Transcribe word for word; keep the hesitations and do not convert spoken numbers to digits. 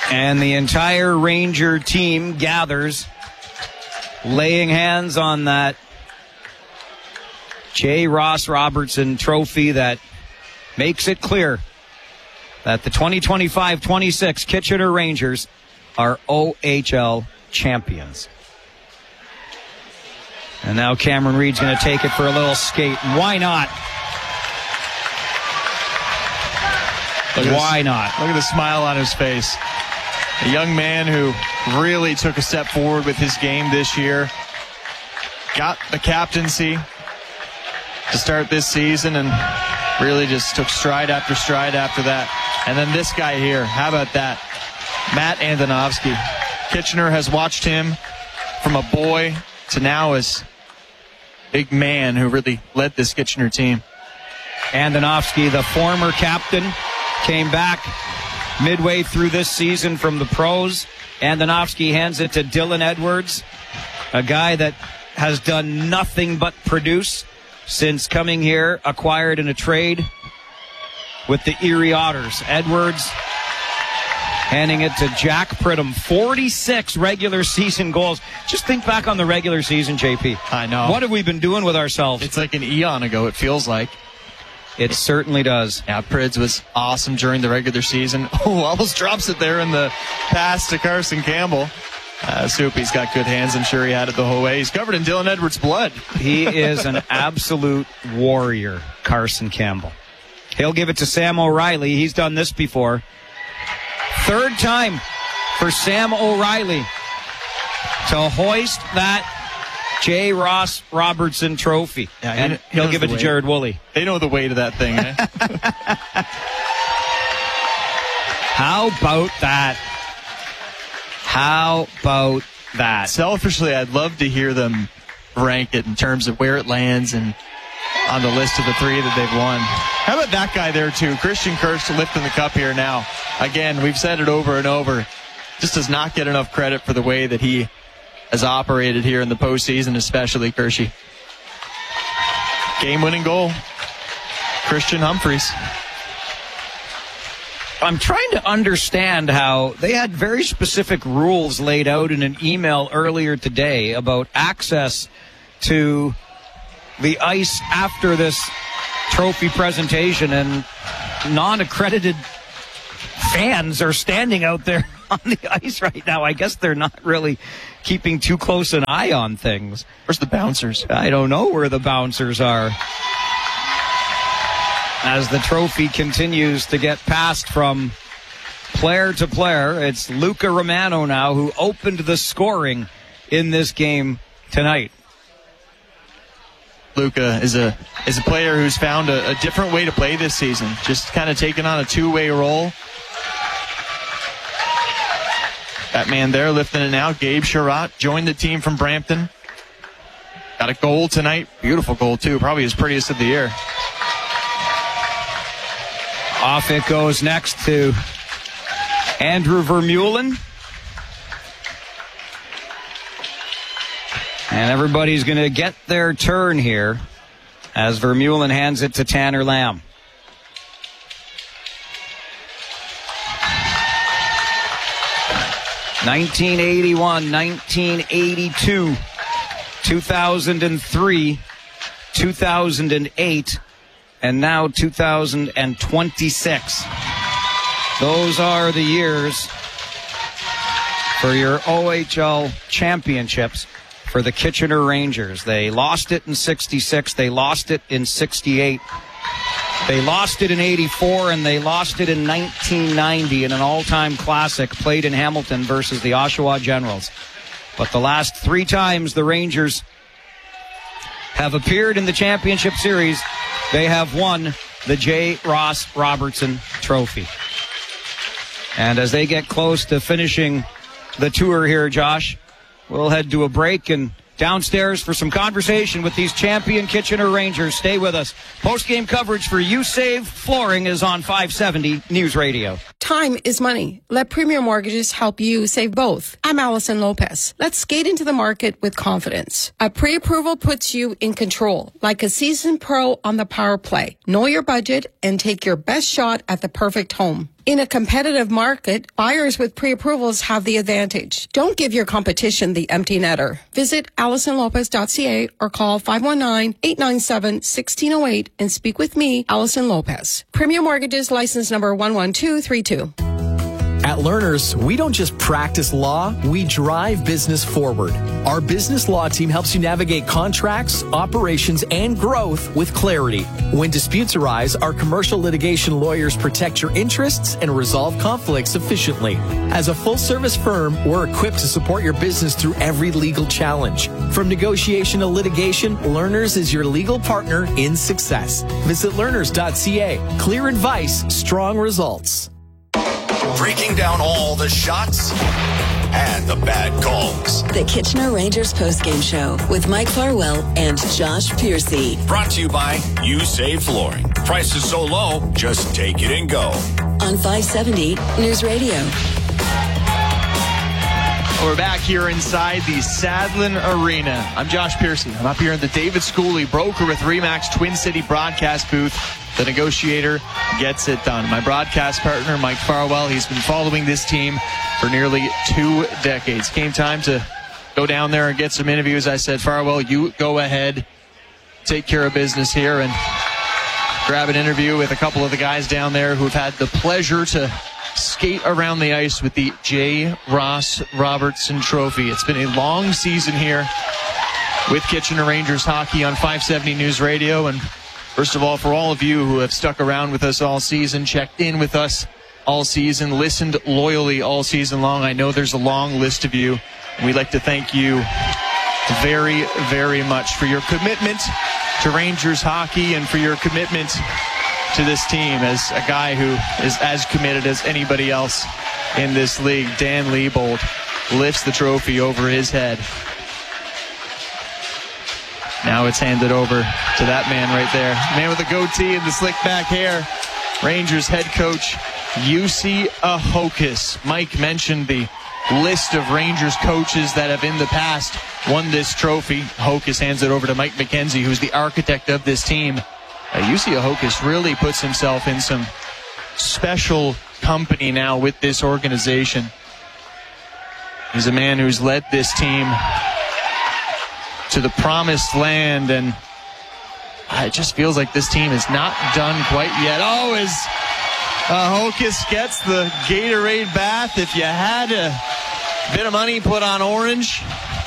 And the entire Ranger team gathers, laying hands on that J. Ross Robertson trophy that makes it clear that the twenty twenty-five twenty-six Kitchener Rangers are O H L champions. And now Cameron Reed's going to take it for a little skate. Why not? Why this, not? Look at the smile on his face. A young man who really took a step forward with his game this year. Got the captaincy to start this season and really just took stride after stride after that. And then this guy here, how about that? Matt Andonovski. Kitchener has watched him from a boy to now as big man who really led this Kitchener team. Andonovski, the former captain, came back midway through this season from the pros. Andonovski hands it to Dylan Edwards, a guy that has done nothing but produce since coming here, acquired in a trade with the Erie Otters. Edwards handing it to Jack Pridham. forty-six regular season goals. Just think back on the regular season, J P. I know. What have we been doing with ourselves? It's like an eon ago, it feels like. It certainly does. Yeah, Prids was awesome during the regular season. Oh, almost drops it there in the pass to Carson Campbell. Uh, Soupy's got good hands. I'm sure he had it the whole way. He's covered in Dylan Edwards' blood. He is an absolute warrior, Carson Campbell. He'll give it to Sam O'Reilly. He's done this before. Third time for Sam O'Reilly to hoist that J. Ross Robertson trophy. Yeah, and he, he'll he give it to weight. Jared Woolley. They know the weight of that thing, eh? How about that? How about that? Selfishly, I'd love to hear them rank it in terms of where it lands and on the list of the three that they've won. How about that guy there, too? Christian Kirsch lifting the cup here now. Again, we've said it over and over. Just does not get enough credit for the way that he has operated here in the postseason, especially Kershey. Game-winning goal. Christian Humphreys. I'm trying to understand how they had very specific rules laid out in an email earlier today about access to the ice after this trophy presentation, and non-accredited fans are standing out there on the ice right now. I guess they're not really keeping too close an eye on things. Where's the bouncers? I don't know where the bouncers are. As the trophy continues to get passed from player to player, it's Luca Romano now who opened the scoring in this game tonight. Luca is a is a player who's found a, a different way to play this season. Just kind of taking on a two-way role. That man there lifting it now, Gabe Sherratt, joined the team from Brampton. Got a goal tonight. Beautiful goal, too. Probably his prettiest of the year. Off it goes next to Andrew Vermeulen. And everybody's going to get their turn here as Vermeulen hands it to Tanner Lamb. nineteen eighty-one, nineteen eighty-two, two thousand three, two thousand eight, and now two thousand twenty-six. Those are the years for your O H L championships for the Kitchener Rangers. They lost it in sixty-six. They lost it in sixty-eight. They lost it in eighty-four, and they lost it in nineteen ninety in an all-time classic played in Hamilton versus the Oshawa Generals. But the last three times the Rangers have appeared in the championship series, they have won the J. Ross Robertson Trophy. And as they get close to finishing the tour here, Josh, we'll head to a break and downstairs for some conversation with these champion Kitchener Rangers. Stay with us. Post-game coverage for You Save Flooring is on five seventy News Radio. Time is money. Let Premier Mortgages help you save both. I'm Allison Lopez. Let's skate into the market with confidence. A pre-approval puts you in control, like a seasoned pro on the power play. Know your budget and take your best shot at the perfect home. In a competitive market, buyers with pre-approvals have the advantage. Don't give your competition the empty netter. Visit allison lopez dot c a or call five one nine, eight nine seven, one six zero eight and speak with me, Allison Lopez. Premier Mortgages, license number one one two three two. At Learners, we don't just practice law, we drive business forward. Our business law team helps you navigate contracts, operations, and growth with clarity. When disputes arise, our commercial litigation lawyers protect your interests and resolve conflicts efficiently. As a full-service firm, we're equipped to support your business through every legal challenge. From negotiation to litigation, Learners is your legal partner in success. Visit learners dot c a. Clear advice, strong results. Breaking down all the shots and the bad calls. The Kitchener Rangers postgame show with Mike Farwell and Josh Piercy. Brought to you by You Save Flooring. Prices so low, just take it and go. On five seventy News Radio. We're back here inside the Sadlon Arena. I'm Josh Piercy. I'm up here in the David Schooley broker with Remax Twin City broadcast booth. The negotiator gets it done. My broadcast partner, Mike Farwell, he's been following this team for nearly two decades. Came time to go down there and get some interviews. I said, Farwell, you go ahead, take care of business here, and grab an interview with a couple of the guys down there who've had the pleasure to skate around the ice with the J. Ross Robertson Trophy. It's been a long season here with Kitchener Rangers hockey on five seventy News Radio. And first of all, for all of you who have stuck around with us all season, checked in with us all season, listened loyally all season long, I know there's a long list of you. And we'd like to thank you very, very much for your commitment to Rangers hockey and for your commitment to this team as a guy who is as committed as anybody else in this league. Dan Liebold lifts the trophy over his head. Now it's handed over to that man right there. Man with the goatee and the slick back hair. Rangers head coach, Jussi Ahokas. Mike mentioned the list of Rangers coaches that have in the past won this trophy. Ahokas hands it over to Mike McKenzie, who's the architect of this team. Uh, Jussi Ahokas really puts himself in some special company now with this organization. He's a man who's led this team to the promised land, and it just feels like this team is not done quite yet. Oh, as Ahokas gets the Gatorade bath. If you had a bit of money put on orange,